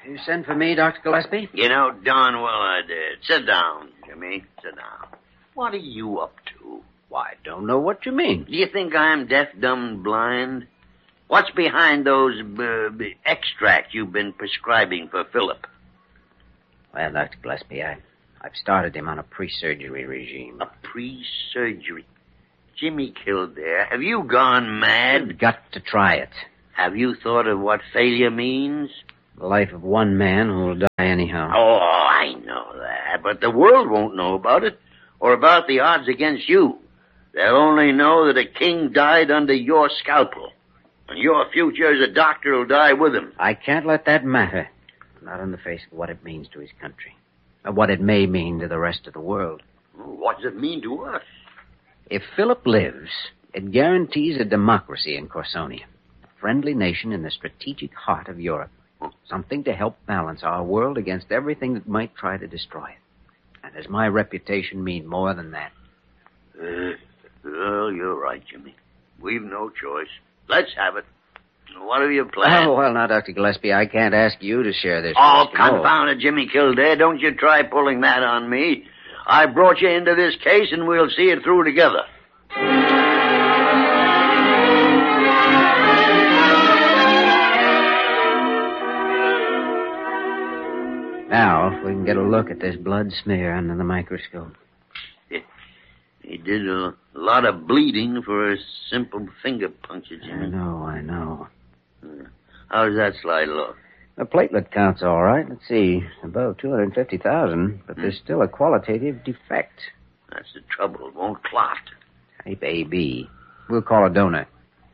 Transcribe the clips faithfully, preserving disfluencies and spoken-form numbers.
You sent for me, Doctor Gillespie? You know darn well I did. Sit down, Jimmy. Sit down. What are you up to? Why, I don't know what you mean. Do you think I'm deaf, dumb, and blind? What's behind those uh, extracts you've been prescribing for Philip? Well, Doctor Gillespie, I, I've started him on a pre-surgery regime. A pre-surgery? Jimmy Kildare, have you gone mad? You've got to try it. Have you thought of what failure means? The life of one man who will die anyhow. Oh, I know that, but the world won't know about it, or about the odds against you. They'll only know that a king died under your scalpel, and your future as a doctor will die with him. I can't let that matter. Not in the face of what it means to his country, or what it may mean to the rest of the world. What does it mean to us? If Philip lives, it guarantees a democracy in Corsonia, a friendly nation in the strategic heart of Europe. Something to help balance our world against everything that might try to destroy it. And does my reputation mean more than that? Uh, well, you're right, Jimmy. We've no choice. Let's have it. What have you planned? Oh, well, now, Doctor Gillespie, I can't ask you to share this. Oh, risk. confound it, Jimmy Kildare. Don't you try pulling that on me. I brought you into this case, and we'll see it through together. Now, if we can get a look at this blood smear under the microscope. He did a lot of bleeding for a simple finger puncture, Jimmy. I know, I know. How does that slide look? The platelet count's all right. Let's see. Above two hundred fifty thousand, but there's still a qualitative defect. That's the trouble. It won't clot. Type A B. We'll call a donor.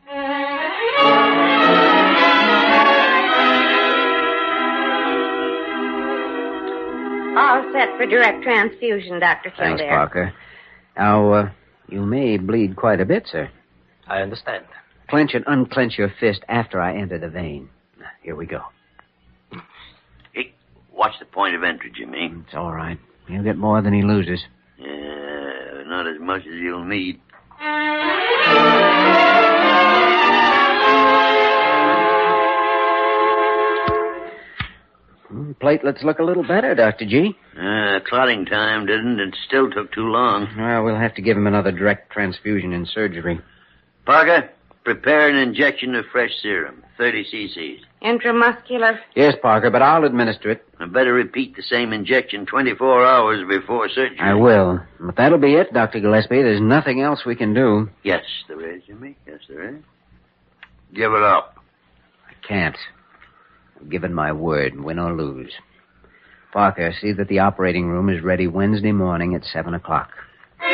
All set for direct transfusion, Doctor Kildare. Thanks, Parker. Now, uh, you may bleed quite a bit, sir. I understand. Clench and unclench your fist after I enter the vein. Here we go. Hey, watch the point of entry, Jimmy. It's all right. He'll get more than he loses. Yeah, not as much as you'll need. Platelets look a little better, Doctor G. Uh, clotting time didn't. It still took too long. Well, we'll have to give him another direct transfusion in surgery. Parker, prepare an injection of fresh serum, thirty cc's. Intramuscular? Yes, Parker, but I'll administer it. I better repeat the same injection twenty-four hours before surgery. I will. But that'll be it, Doctor Gillespie. There's nothing else we can do. Yes, there is, Jimmy. Yes, there is. Give it up. I can't. I've given my word, win or lose. Parker, see that the operating room is ready Wednesday morning at seven o'clock.